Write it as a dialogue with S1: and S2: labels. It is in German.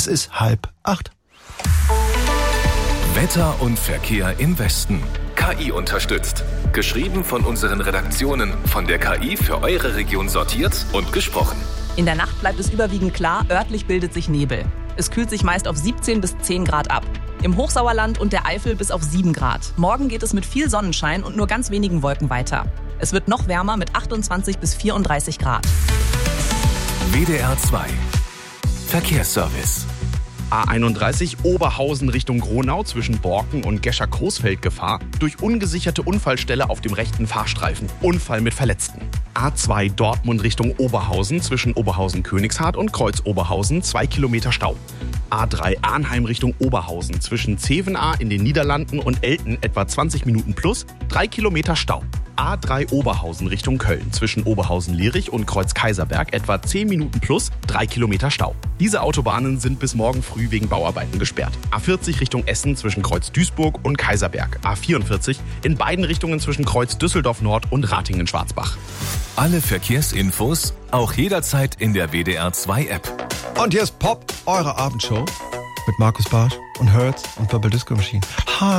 S1: Es ist 7:30.
S2: Wetter und Verkehr im Westen. KI unterstützt. Geschrieben von unseren Redaktionen, von der KI für eure Region sortiert und gesprochen.
S3: In der Nacht bleibt es überwiegend klar, örtlich bildet sich Nebel. Es kühlt sich meist auf 17 bis 10 Grad ab. Im Hochsauerland und der Eifel bis auf 7 Grad. Morgen geht es mit viel Sonnenschein und nur ganz wenigen Wolken weiter. Es wird noch wärmer mit 28 bis 34 Grad.
S2: WDR 2 Verkehrsservice.
S4: A31 Oberhausen Richtung Gronau zwischen Borken und Gescher-Coesfeld Gefahr durch ungesicherte Unfallstelle auf dem rechten Fahrstreifen. Unfall mit Verletzten. A2 Dortmund Richtung Oberhausen zwischen Oberhausen-Königshardt und Kreuz-Oberhausen 2 Kilometer Stau. A3 Arnheim Richtung Oberhausen zwischen Zevenaar in den Niederlanden und Elten etwa 20 Minuten plus 3 Kilometer Stau. A3 Oberhausen Richtung Köln zwischen Oberhausen-Lierich und Kreuz-Kaiserberg etwa 10 Minuten plus 3 Kilometer Stau. Diese Autobahnen sind bis morgen früh wegen Bauarbeiten gesperrt. A40 Richtung Essen zwischen Kreuz-Duisburg und Kaiserberg. A44 in beiden Richtungen zwischen Kreuz-Düsseldorf-Nord und Ratingen-Schwarzbach.
S2: Alle Verkehrsinfos auch jederzeit in der WDR 2 App.
S1: Und hier ist Pop, eure Abendshow mit Markus Barsch und Hertz und Purple Disco Machine. Hi.